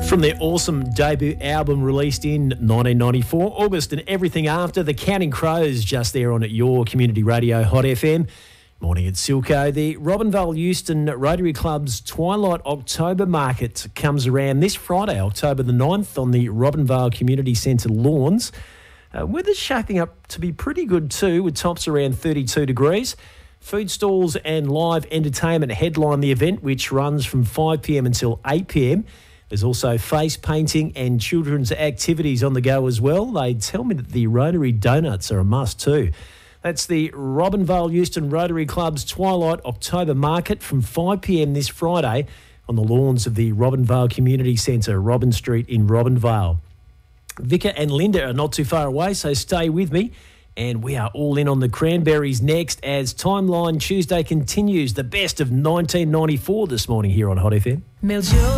From their awesome debut album released in 1994, August and everything after, the Counting Crows just there on your community radio, Hot FM. Morning at Silko. The Robinvale Euston Rotary Club's Twilight October Market comes around this Friday, October the 9th, on the Robinvale Community Centre lawns. Weather's shaping up to be pretty good too, with tops around 32 degrees. Food stalls and live entertainment headline the event, which runs from 5 p.m. until 8 p.m. There's also face painting and children's activities on the go as well. They tell me that the Rotary Donuts are a must too. That's the Robinvale Euston Rotary Club's Twilight October Market from 5 p.m. this Friday on the lawns of the Robinvale Community Centre, Robin Street in Robinvale. Vicar and Linda are not too far away, so stay with me. And we are all in on the Cranberries next as Timeline Tuesday continues. The best of 1994 this morning here on Hot FM.